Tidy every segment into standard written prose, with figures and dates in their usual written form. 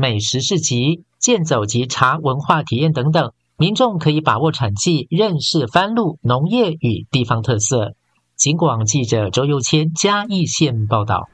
美食市集、健走及茶文化体验等等，民众可以把握产季，认识番路农业与地方特色。警广记者周佑谦嘉义县报道。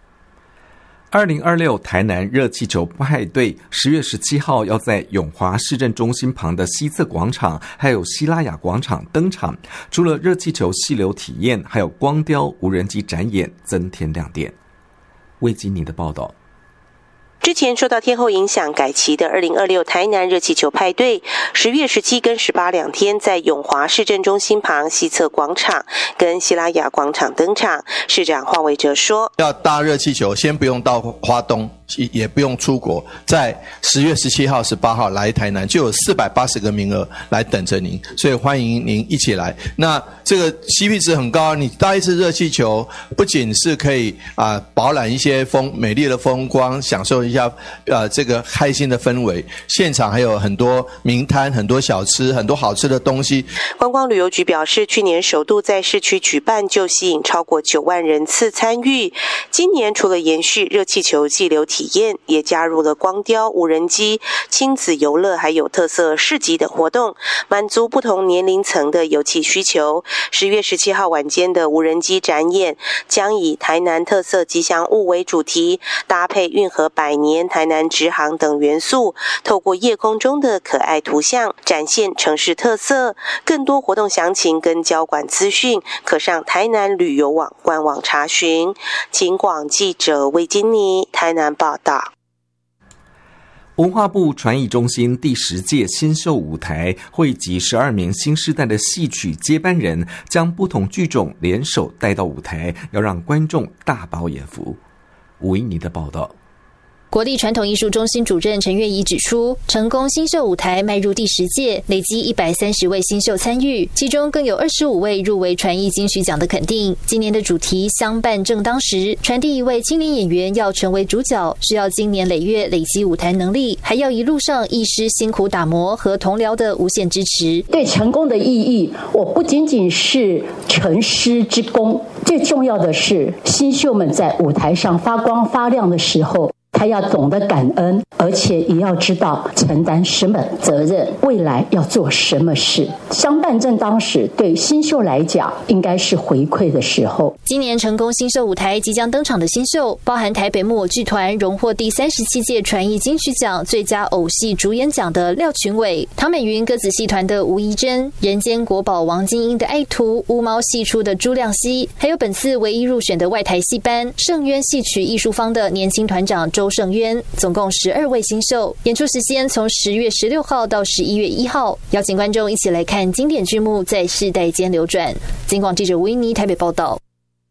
2026台南热气球派对10月17号要在永华市政中心旁的西侧广场还有西拉雅广场登场，除了热气球细流体验，还有光雕无人机展演增添亮点。魏吉尼的报道。 之前受到天候影响改期的2026台南热气球派对10月17跟18两天在永华市政中心旁西侧广场跟西拉雅广场登场。市长黄伟哲说， 要搭热气球先不用到花东，也不用出国，在10月17号18号来台南就有480个名额来等着您，所以欢迎您一起来。那这个 CP 值很高，你搭一次热气球不仅是可以饱览一些美丽的风光，享受一下这个开心的氛围，现场还有很多名摊，很多小吃，很多好吃的东西。 观光旅游局表示，去年首度在市区举办就吸引超过9万人次参与，今年除了延续热气球激流体验，也加入了光雕、无人机、亲子游乐还有特色市集等活动，满足不同年龄层的游憩需求。10月17号晚间的无人机展演将以台南特色吉祥物为主题，搭配运河百年、台南直航等元素，透过夜空中的可爱图像展现城市特色。更多活动详情跟交管资讯可上台南旅游网官网查询。警广记者魏金妮台南报道。 文化部传艺中心第10届新秀舞台汇集12名新世代的戏曲接班人，将不同剧种联手带到舞台，要让观众大饱眼福。吴依妮的报道。 国立传统艺术中心主任陈月仪指出，成功新秀舞台迈入第10届，累积130位新秀参与，其中更有25位入围传艺金曲奖的肯定。今年的主题相伴正当时，传递一位青年演员要成为主角，是要经年累月累积舞台能力，还要一路上艺师辛苦打磨和同僚的无限支持。 对成功的意义，我不仅仅是成师之功，最重要的是新秀们在舞台上发光发亮的时候，他要懂得感恩，而且也要知道承担什么责任，未来要做什么事。相伴正当时，对新秀来讲应该是回馈的时候。 今年成功新秀舞台即将登场的新秀，包含台北木偶剧团荣获第37届传艺金曲奖最佳偶戏主演奖的廖群伟，唐美云歌子戏团的吴怡珍，人间国宝王金英的爱徒，乌猫戏出的朱亮熙，还有本次唯一入选的外台戏班圣渊戏曲艺术坊的年轻团长周圣渊，总共12位新秀。演出时间从10月16号到11月1号，邀请观众一起来看经典剧目在世代间流转。警广记者吴依妮台北报道。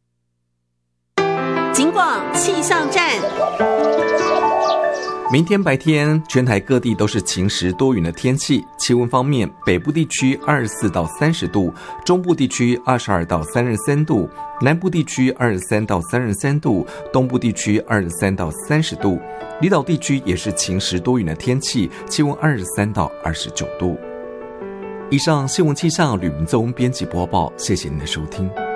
警广气象站。 明天白天，全台各地都是晴时多云的天气。气温方面，北部地区24到30度，中部地区22到33度，南部地区23到33度，东部地区23到30度。离岛地区也是晴时多云的天气，气温23到29度。以上新闻气象吕明宗编辑播报，谢谢您的收听。